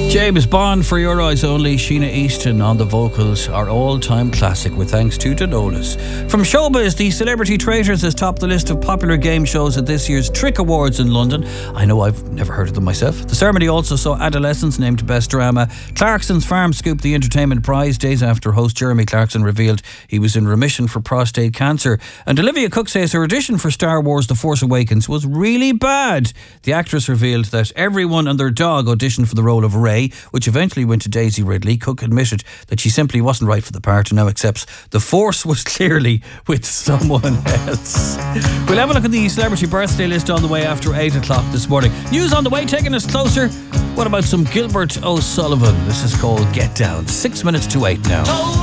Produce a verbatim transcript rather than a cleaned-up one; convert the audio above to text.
James Bond, For Your Eyes Only, Sheena Easton on the vocals, our all-time classic with thanks to Danolas. From Showbiz, the Celebrity Traitors has topped the list of popular game shows at this year's Trick Awards in London. I know, I've never heard of them myself. The ceremony also saw Adolescence named Best Drama. Clarkson's Farm scooped the entertainment prize days after host Jeremy Clarkson revealed he was in remission for prostate cancer. And Olivia Cook says her audition for Star Wars The Force Awakens was really bad. The actress revealed that everyone and their dog auditioned for the role of Rey, which eventually went to Daisy Ridley. Cook admitted that she simply wasn't right for the part and now accepts the force was clearly with someone else. We'll have a look at the celebrity birthday list on the way after eight o'clock this morning. News on the way, taking us closer. What about some Gilbert O'Sullivan? This is called Get Down. Six minutes to eight now.